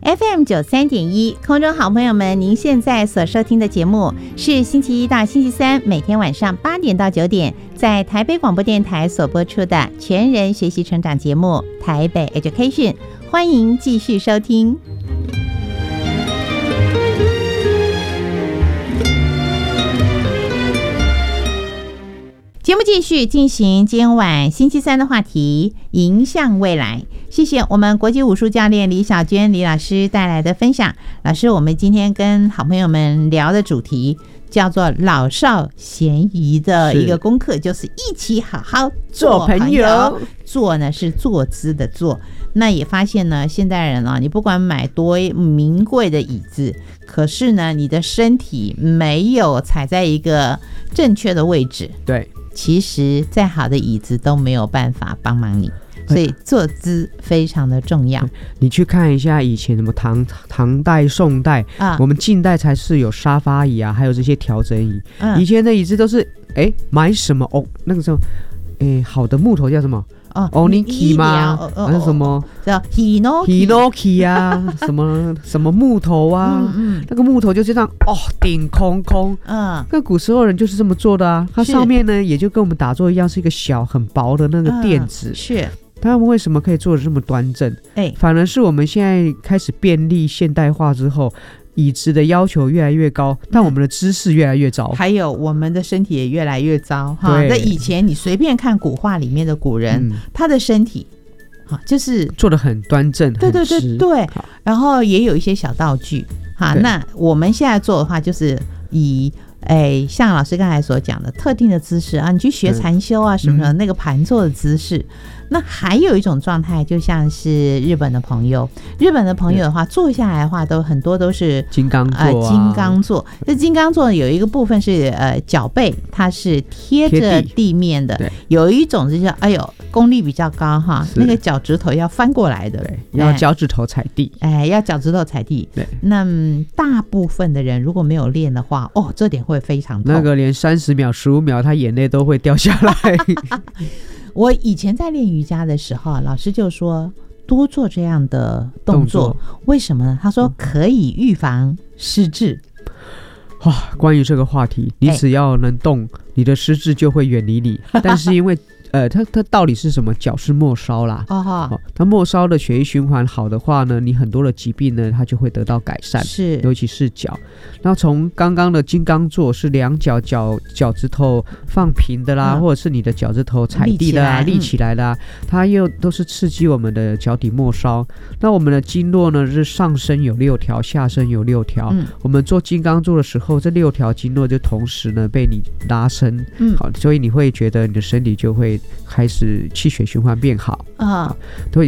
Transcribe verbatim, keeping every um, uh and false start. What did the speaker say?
F M 九三点一，空中好朋友们，您现在所收听的节目是星期一到星期三每天晚上八点到九点，在台北广播电台所播出的全人学习成长节目《台北 Education》，欢迎继续收听。节目继续进行今晚星期三的话题，迎向未来。谢谢我们国际武术教练李小娟李老师带来的分享。老师，我们今天跟好朋友们聊的主题叫做老少咸宜的一个功课，就是一起好好做朋友。坐呢是坐姿的坐，那也发现呢，现代人啊，你不管买多名贵的椅子，可是呢，你的身体没有踩在一个正确的位置， 对， 其实再好的椅子都没有办法帮忙你，所以坐姿非常的重要。 你去看一下以前什么唐唐代、宋代、啊、我们近代才是有沙发椅啊，还有这些调整椅。嗯、以前的椅子都是哎买什么哦，那个时候哎好的木头叫什么？哦 ，Oniki 吗？还是什么叫 Hinoki 啊？什么什么木头啊？嗯嗯、那个木头就是这样哦，顶空空。嗯，那古时候人就是这么做的啊。它上面呢，也就跟我们打坐一样，是一个小很薄的那个垫子。嗯、 是。 他们为什么可以做得这么端正？哎，反而是我们现在开始便利现代化之后。椅子的要求越来越高，但我们的姿势越来越糟、嗯、还有我们的身体也越来越糟哈。在以前你随便看古画里面的古人、嗯、他的身体就是做得很端正， 对对对对，然后也有一些小道具哈。那我们现在做的话就是以哎，像老师刚才所讲的特定的姿势啊，你去学禅修啊什么的、嗯、那个盘坐的姿势。那还有一种状态，就像是日本的朋友，日本的朋友的话，坐下来的话，都很多都是金刚坐、啊呃、金刚坐。这金刚坐有一个部分是呃脚背，它是贴着地面的；有一种就是哎呦功力比较高哈，那个脚趾头要翻过来的， 对，要脚趾头踩地， 哎，要脚趾头踩地。对，那大部分的人如果没有练的话，哦，这点会非常痛。 那个连三十秒、十五秒，他眼泪都会掉下来。 我以前在练瑜伽的时候，老师就说多做这样的动作，动作为什么呢？他说可以预防失智。 哇、哦，关于这个话题，你只要能动，欸、你的失智就会远离你。但是因为呃，它它道理是什么？脚是末梢啦，哦哦，它末梢的血液循环好的话呢，你很多的疾病呢，它就会得到改善，是，尤其是脚。那从刚刚的金刚坐是两脚脚脚趾头放平的啦，嗯、或者是你的脚趾头踩地的啊，立起来的、啊，嗯、它又都是刺激我们的脚底末梢。那我们的经络呢是上身有六条，下身有六条。嗯、我们做金刚坐的时候，这六条经络就同时呢被你拉伸，嗯，好，所以你会觉得你的身体就会开始气血循环变好啊，